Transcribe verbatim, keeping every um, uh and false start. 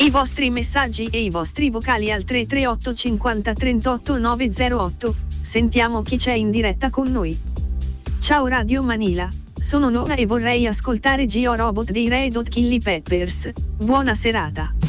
I vostri messaggi e i vostri vocali al tre tre otto cinquanta trentotto nove zero otto. Sentiamo chi c'è in diretta con noi. Ciao Radio Manila, sono Nora e vorrei ascoltare Geo Robot dei Red Hot Chili Peppers. Buona serata.